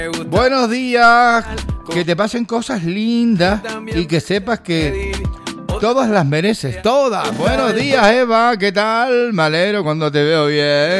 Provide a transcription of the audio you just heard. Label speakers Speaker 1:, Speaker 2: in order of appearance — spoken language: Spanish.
Speaker 1: Buenos días, que te pasen cosas lindas y que sepas que todas las mereces, todas. Buenos días, Eva, ¿qué tal? Me alegro cuando te veo bien.